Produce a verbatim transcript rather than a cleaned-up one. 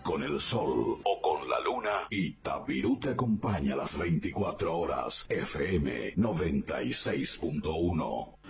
con el sol o con la luna, Itabirú te acompaña las veinticuatro horas. F M noventa y seis punto uno.